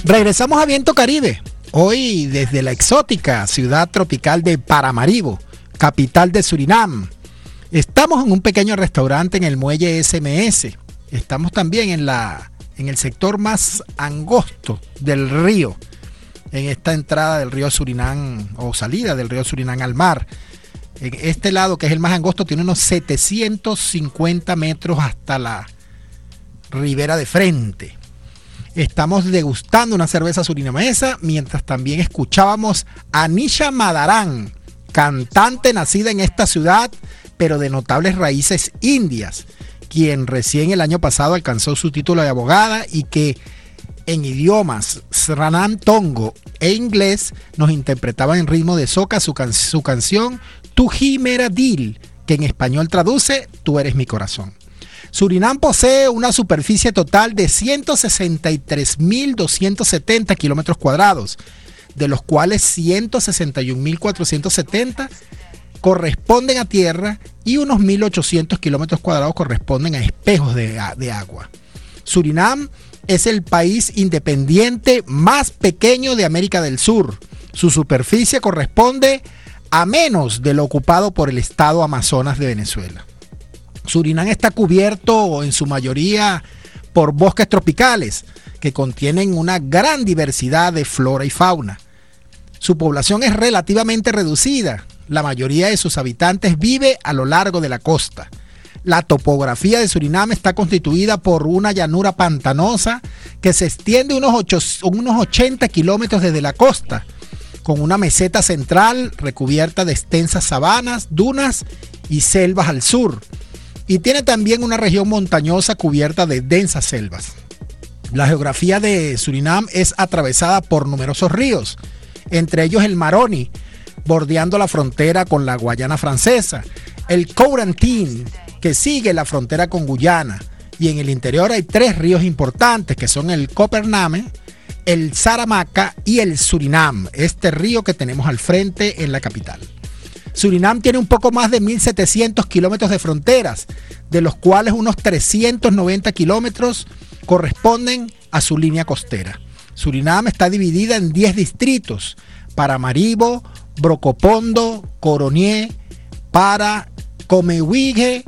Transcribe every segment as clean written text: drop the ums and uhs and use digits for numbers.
Regresamos a Viento Caribe, hoy desde la exótica ciudad tropical de Paramaribo, capital de Surinam. Estamos en un pequeño restaurante en el muelle SMS. Estamos también en el sector más angosto del río, en esta entrada del río Surinam o salida del río Surinam al mar. En este lado, que es el más angosto, tiene unos 750 metros hasta la ribera de frente. Estamos degustando una cerveza surinamesa mientras también escuchábamos a Nisha Madarán, cantante nacida en esta ciudad pero de notables raíces indias, quien recién el año pasado alcanzó su título de abogada y que en idiomas Sranan Tongo e inglés nos interpretaba en ritmo de soca su canción Tu Hi Mera Dil, que en español traduce Tú eres mi corazón. Surinam posee una superficie total de 163.270 kilómetros cuadrados, de los cuales 161.470 corresponden a tierra y unos 1.800 kilómetros cuadrados corresponden a espejos de agua. Surinam es el país independiente más pequeño de América del Sur. Su superficie corresponde a menos de lo ocupado por el estado Amazonas de Venezuela. Surinam está cubierto en su mayoría por bosques tropicales que contienen una gran diversidad de flora y fauna. Su población es relativamente reducida. La mayoría de sus habitantes vive a lo largo de la costa. La topografía de Surinam está constituida por una llanura pantanosa que se extiende unos 80 kilómetros desde la costa, con una meseta central recubierta de extensas sabanas, dunas y selvas al sur. Y tiene también una región montañosa cubierta de densas selvas. La geografía de Surinam es atravesada por numerosos ríos, entre ellos el Maroni, bordeando la frontera con la Guayana Francesa, el Corentin, que sigue la frontera con Guyana, y en el interior hay 3 ríos importantes que son el Copername, el Saramacca y el Surinam, este río que tenemos al frente en la capital. Surinam tiene un poco más de 1.700 kilómetros de fronteras, de los cuales unos 390 kilómetros corresponden a su línea costera. Surinam está dividida en 10 distritos: Paramaribo, Brokopondo, Coronie, Para, Comehuige,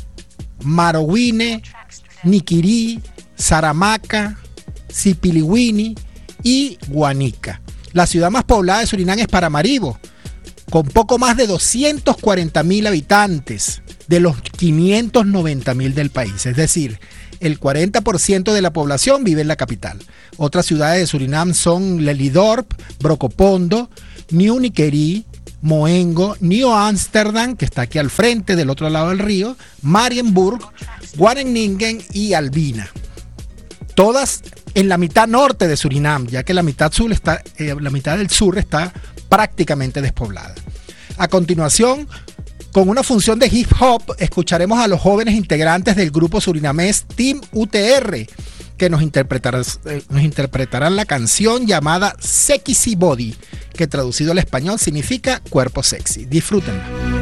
Marowine, Niquiri, Saramacca, Sipiliwini y Guanica. La ciudad más poblada de Surinam es Paramaribo, con poco más de 240.000 habitantes de los 590.000 del país. Es decir, el 40% de la población vive en la capital. Otras ciudades de Surinam son Lelydorp, Brokopondo, Nieuw Niqueri, Moengo, Nieuw Amsterdam, que está aquí al frente del otro lado del río, Marienburg, Wageningen y Albina. Todas en la mitad norte de Surinam, ya que la mitad del sur está prácticamente despoblada. A continuación, con una función de hip hop, escucharemos a los jóvenes integrantes del grupo surinamés Team UTR, que nos interpretarán la canción llamada Sexy Body, que traducido al español significa cuerpo sexy. Disfrútenla.